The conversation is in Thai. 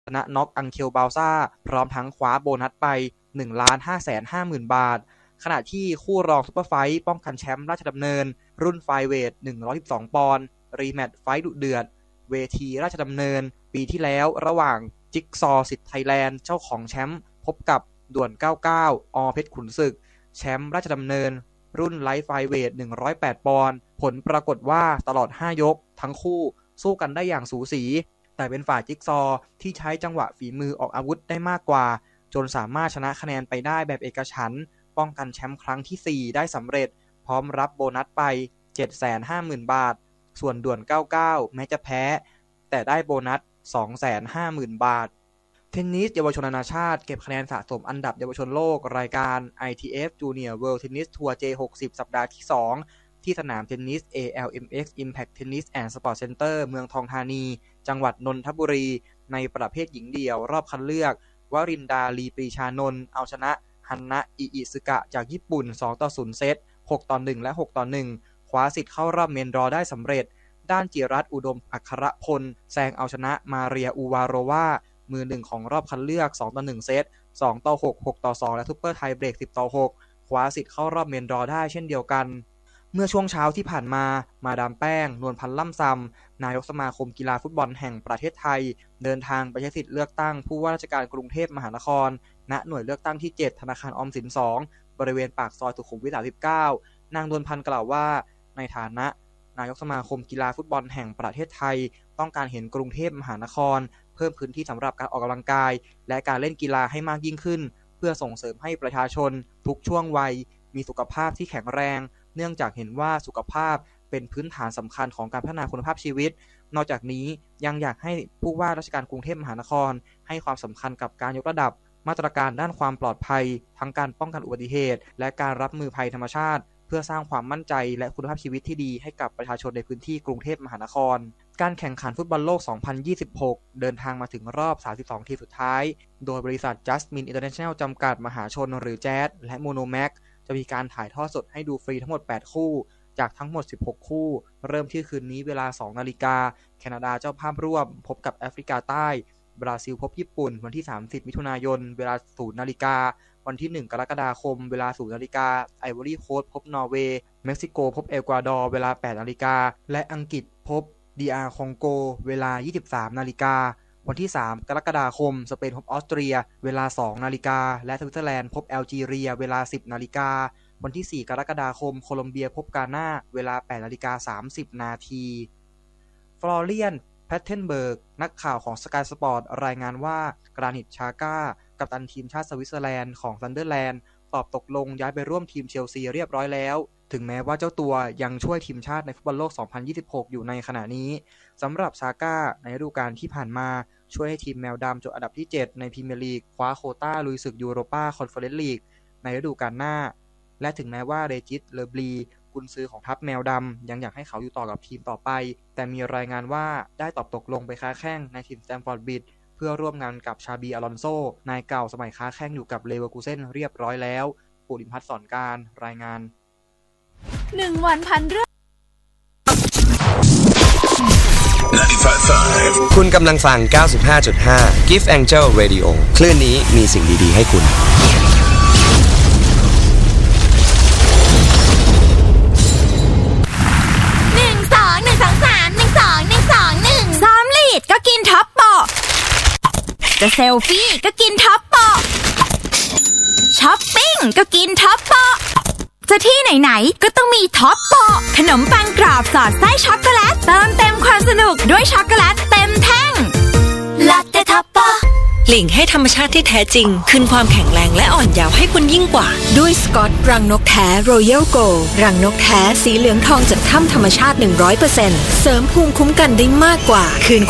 ชนะน็อกอังเคลบาลซ่าพร้อมทั้งคว้าโบนัสไป 1,550,000 บาทขณะที่คู่รองซุปเปอร์ไฟท์ป้องกันแชมป์ราชดำเนินรุ่นไฟเวท112ปอนด์รีแมตช์ไฟท์ดุเดือดเวทีราชดำเนินปีที่แล้วระหว่างจิ๊กซอสิทธิ์ไทยแลนด์เจ้าของแชมป์พบกับด่วน99อ.เพชรขุนศึกแชมป์ราชดำเนินรุ่นไลท์ไฟเวท108ปอนด์ผลปรากฏว่าตลอด5ยกทั้งคู่สู้กันได้อย่างสูสีแต่เป็นฝ่ายจิ๊กซอที่ใช้จังหวะฝีมือออกอาวุธได้มากกว่าจนสามารถชนะคะแนนไปได้แบบเอกฉันท์ป้องกันแชมป์ครั้งที่4ได้สำเร็จพร้อมรับโบนัสไป 750,000 บาทส่วนด่วน99แม้จะแพ้แต่ได้โบนัส 250,000 บาทเทนนิสเยาวชนนานาชาติเก็บคะแนนสะสมอันดับเยาวชนโลกรายการ ITF Junior World Tennis Tour J60 สัปดาห์ที่2ที่สนามเทนนิส ALMX Impact Tennis and Sport Center เมืองทองธานีจังหวัดนนทบุรีในประเภทหญิงเดี่ยวรอบคัดเลือกวรินดาลีปรีชานนท์เอาชนะฮันนะอิอิสึกะจากญี่ปุ่น 2-0 เซต 6-1 และ 6-1 คว้าสิทธิ์เข้ารอบเมนดรอว์ได้สำเร็จด้านจิรัตน์อุดมอัครพลแซงเอาชนะมาเรียอูวาโรวามือ1ของรอบคัดเลือก 2-1 เซต 2-6 6-2 และซุปเปอร์ไทเบรก 10-6 คว้าสิทธิ์เข้ารอบเมนดรอว์ได้เช่นเดียวกันเมื่อช่วงเช้าที่ผ่านมามาดามแป้งนวลพันธ์ล่ำซำนายกสมาคมกีฬาฟุตบอลแห่งประเทศไทยเดินทางไปใช้สิทธิ์เลือกตั้งผู้ว่าราชการกรุงเทพมหานครณหน่วยเลือกตั้งที่7ธนาคารออมสิน2บริเวณปากซอยสุขุมวิท39นางนวลพันธ์กล่าวว่าในฐานะนายกสมาคมกีฬาฟุตบอลแห่งประเทศไทยต้องการเห็นกรุงเทพมหานครเพิ่มพื้นที่สำหรับการออกกำลังกายและการเล่นกีฬาให้มากยิ่งขึ้นเพื่อส่งเสริมให้ประชาชนทุกช่วงวัยมีสุขภาพที่แข็งแรงเนื่องจากเห็นว่าสุขภาพเป็นพื้นฐานสำคัญของการพัฒนาคุณภาพชีวิตนอกจากนี้ยังอยากให้ผู้ว่าราชการกรุงเทพมหานครให้ความสำคัญกับการยกระดับมาตรการด้านความปลอดภัยทั้งการป้องกันอุบัติเหตุและการรับมือภัยธรรมชาติเพื่อสร้างความมั่นใจและคุณภาพชีวิตที่ดีให้กับประชาชนในพื้นที่กรุงเทพมหานครการแข่งขันฟุตบอลโลก 2026 เดินทางมาถึงรอบ 32 ทีมสุดท้ายโดยบริษัท Jasmine International จำกัดมหาชนหรือแจ๊สและ Monomax จะมีการถ่ายทอดสดให้ดูฟรีทั้งหมด 8 คู่จากทั้งหมด 16 คู่เริ่มที่คืนนี้เวลา 2 นาฬิกาแคนาดาเจ้าภาพร่วมพบกับแอฟริกาใต้บราซิลพบญี่ปุ่นวันที่ 30 มิถุนายนเวลา 0 นาฬิกาวันที่ 1 กรกฎาคมเวลา 0 นาฬิกาไอวอรี่โคสต์พบนอร์เวย์เม็กซิโกพบเอกวาดอร์เวลา 8 นาฬิกาและอังกฤษพบDR คองโกเวลา 23 นาฬิกาวันที่ 3 กรกฎาคมสเปนพบออสเตรียเวลา 2 นาฬิกาและสวิตเซอร์แลนด์พบแอลจีเรียเวลา 10 นาฬิกาวันที่ 4 กรกฎาคมโคลอมเบียพบกาน่าเวลา 8:30 น.ฟลอเรียนแพทเทนเบิร์กนักข่าวของ Sky Sport รายงานว่ากรานิตชาก้ากัปตันทีมชาติสวิตเซอร์แลนด์ของซันเดอร์แลนด์ตอบตกลงย้ายไปร่วมทีมเชลซีเรียบร้อยแล้วถึงแม้ว่าเจ้าตัวยังช่วยทีมชาติในฟุตบอลโลก 2026 อยู่ในขณะนี้สำหรับชาก้าในฤดูกาลที่ผ่านมาช่วยให้ทีมแมวดำจบอันดับที่ 7 ในพรีเมียร์ลีกคว้าโควต้าลุยศึกยูโรปาคอนเฟอเรนซ์ลีกในฤดูกาลหน้าและถึงแม้ว่าเรจิส เลอบลีกุนซือของทัพแมวดำยังอยากให้เขาอยู่ต่อกับทีมต่อไปแต่มีรายงานว่าได้ตอบตกลงไปค้าแข้งในทีมสแตมฟอร์ดบริดจ์เพื่อร่วมงานกับชาบี อลอนโซนายเก่าสมัยค้าแข้งอยู่กับเลเวอร์คูเซ่นเรียบร้อยแล้วปุริพัฒน์สอนการรายงาน 1 วันพันเรื่องคุณกำลังฟัง 95.5 Gift Angel Radio คลื่นนี้มีสิ่งดีๆให้คุณก็กินท็อปโปะจะเซลฟี่ก็กินท็อปโปะช้อปปิ้งก็กินท็อปโปะจะที่ไหนๆก็ต้องมีท็อปโปะขนมปังกรอบสอดไส้ช็อกโกแลตเติมเต็มความสนุกด้วยช็อกโกแลตเต็มแท่งลาเต้ท็อปโปะหลิงให้ธรรมชาติที่แท้จริงคืนความแข็งแรงและอ่อนเยาว์ให้คุณยิ่งกว่าด้วยสกอตรังนกแท้ Royal Gold รังนกแท้สีเหลืองทองจากถ้ำธรรมชาติ 100% เสริมภูมิคุ้มกันได้มากกว่าคืน